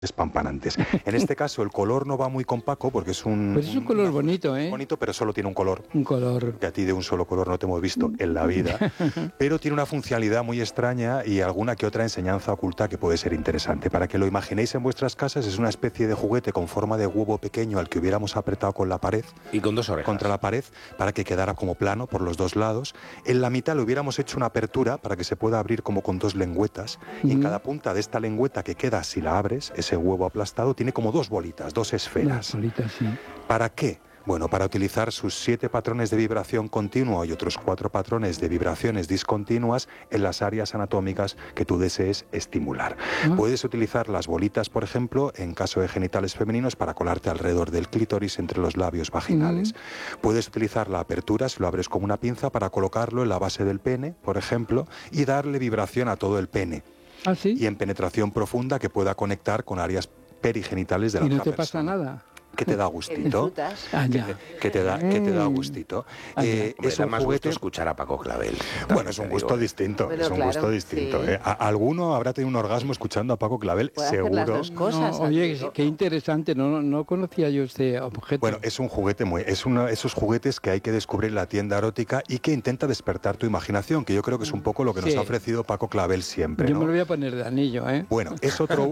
despampanantes. En este caso, el color no va muy con Paco porque es un... Pues es un color bonito, ¿eh? Bonito, pero solo tiene un color. Un color. Que a ti de un solo color no te hemos visto en la vida. Pero tiene una funcionalidad muy extraña y alguna que otra enseñanza oculta que puede ser interesante. Para que lo imaginéis en vuestras casas, es una especie de juguete con forma de huevo pequeño al que hubiéramos apretado con la pared. Y con dos orejas. Contra la pared, para que quedara como plano por los dos lados. En la mitad le hubiéramos hecho una apertura para que se pueda abrir como con dos lengüetas. Y en cada punta de esta lengüeta que queda, si la abres, ese huevo aplastado, tiene como dos bolitas, dos esferas. Las bolitas, sí. ¿Para qué? Bueno, para utilizar sus 7 patrones de vibración continua y otros 4 patrones de vibraciones discontinuas en las áreas anatómicas que tú desees estimular. Puedes utilizar las bolitas, por ejemplo, en caso de genitales femeninos, para colarte alrededor del clítoris entre los labios vaginales. Puedes utilizar la apertura, si lo abres con una pinza, para colocarlo en la base del pene, por ejemplo, y darle vibración a todo el pene. ¿Ah, sí? Y en penetración profunda que pueda conectar con áreas perigenitales de la otra persona. ¿Y no te pasa nada? Que te da gustito. Que te da gustito. Es un más gusto escuchar a Paco Clavel. Bueno, es un gusto distinto. Bueno, es un gusto distinto. Sí. Alguno habrá tenido un orgasmo escuchando a Paco Clavel, seguro. Hacer las dos cosas, No, oye, qué interesante. No conocía yo este objeto. Bueno, es un juguete es uno de esos juguetes que hay que descubrir en la tienda erótica y que intenta despertar tu imaginación, que yo creo que es un poco lo que nos ha ofrecido Paco Clavel siempre. Yo ¿no? me lo voy a poner de anillo, ¿eh? Bueno, es otro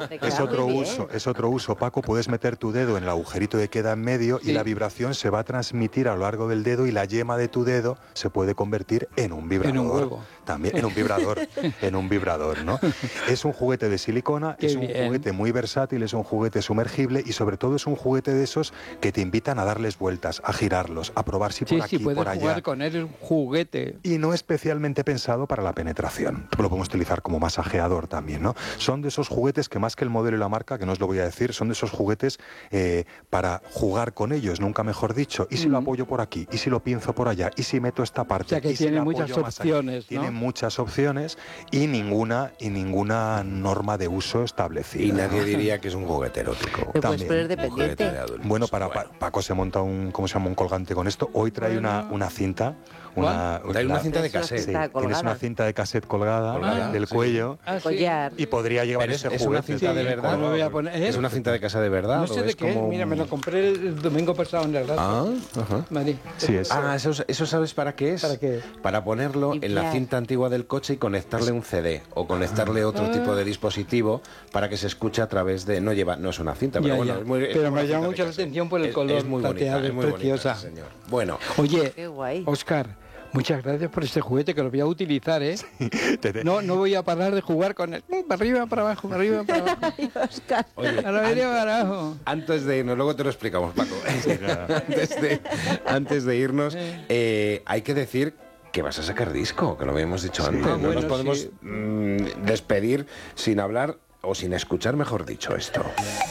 uso, Paco. Puedes meter tu dedo en el agujerito que queda en medio y la vibración se va a transmitir a lo largo del dedo y la yema de tu dedo se puede convertir en un vibrador. En un huevo. También en un vibrador, ¿no? Es un juguete de silicona, es un juguete muy versátil, es un juguete sumergible y sobre todo es un juguete de esos que te invitan a darles vueltas, a girarlos, a probar si por aquí, puedes por allá. jugar con él, es un juguete. Y no especialmente pensado para la penetración. Lo podemos utilizar como masajeador también, ¿no? Son de esos juguetes que más que el modelo y la marca, que no os lo voy a decir, son de esos juguetes para jugar con ellos, nunca mejor dicho. ¿Y si lo apoyo por aquí? ¿Y si lo pinzo por allá? ¿Y si meto esta parte? O sea que tiene muchas opciones, ¿no? Tiene muchas opciones y ninguna norma de uso establecida. Y nadie diría que es un juguete erótico. Te puedes poner dependiente. Bueno, Paco se monta un colgante con esto. Hoy trae una cinta. Trae una cinta de cassette. Sí, tienes una cinta de cassette colgada del cuello. Collar. Y podría llevar ese juguete. ¿Es una cinta de verdad? Me voy a poner, ¿Es una cinta de casa de verdad? No sé de qué. Mira, me lo compré el domingo pasado en el rato. Madrid. Sí, ¿Eso sabes para qué es? ¿Para qué? Para ponerlo en la cinta antigua del coche y conectarle un CD o conectarle otro tipo de dispositivo para que se escuche a través de... No es una cinta, pero bueno... Pero me llama mucho la atención por el color. Es muy bonita, es muy preciosa. bonita, señor. Bueno. Oye, Qué guay. Óscar, muchas gracias por este juguete que lo voy a utilizar, ¿eh? Sí, No voy a parar de jugar con él. Para arriba, para abajo, para arriba, para abajo. Ay, Óscar. Oye, para arriba, para abajo. Antes de irnos, luego te lo explicamos, Paco. antes de irnos, hay que decir que vas a sacar disco, que lo habíamos dicho antes. No nos podemos despedir sin hablar o sin escuchar, mejor dicho, esto.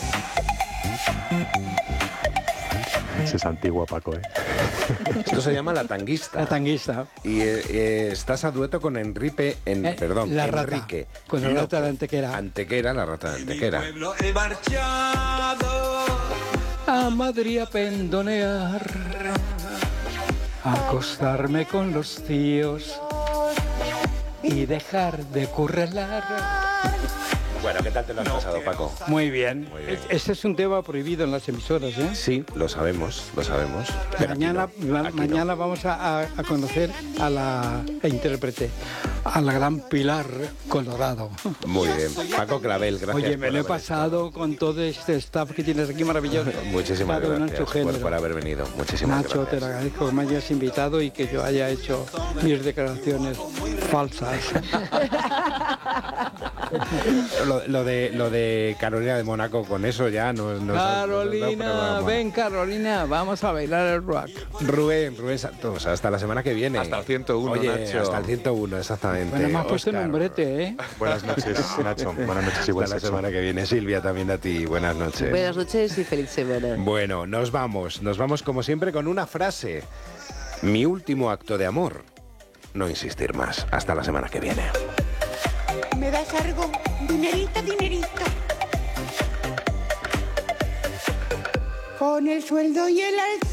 Es antigua, Paco, ¿eh? Esto se llama La Tanguista. La Tanguista. Y estás a dueto con Enrique. Enrique. Con la rata de Antequera. Antequera, la rata de Antequera. He marchado A Madrid a pendonear, a acostarme con los tíos y dejar de currelar. Bueno, ¿qué tal te lo has pasado, Paco? Muy bien. Muy bien. Este es un tema prohibido en las emisoras, ¿eh? Sí, lo sabemos. Pero Mañana vamos a conocer a la intérprete, a la gran Pilar Colorado. Muy bien. Paco Clavel, gracias. Oye, me lo he pasado con todo este staff que tienes aquí maravilloso. Muchísimas gracias por haber venido. Muchísimas Nacho, gracias. te lo agradezco que me hayas invitado y que yo haya hecho mis declaraciones falsas. Lo de Carolina de Mónaco, con eso ya nos Carolina, ven Carolina, vamos a bailar el rock. Rubén Santos, hasta la semana que viene. Hasta el 101, Oye, Nacho. Hasta el 101, exactamente. Bueno, me has puesto Óscar. nombrete, ¿eh? Buenas noches, Nacho. Buenas noches, igual Hasta la semana que viene. Silvia, también a ti. Buenas noches. Buenas noches y feliz semana. Bueno, nos vamos como siempre con una frase. Mi último acto de amor, no insistir más. Hasta la semana que viene. ¿Me das algo? Dinerito, dinerito. Con el sueldo y el alza.